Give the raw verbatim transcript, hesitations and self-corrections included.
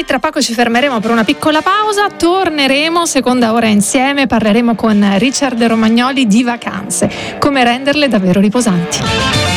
tra poco ci fermeremo per una piccola pausa, torneremo seconda ora insieme, parleremo con Richard Romagnoli di vacanze, come renderle davvero riposanti.